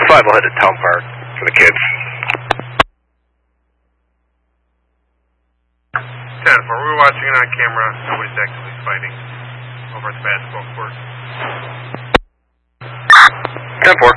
5, we'll head to Town Park for the kids. 10-4, we were watching it on camera. Nobody's actively fighting over at the basketball court. 10-4.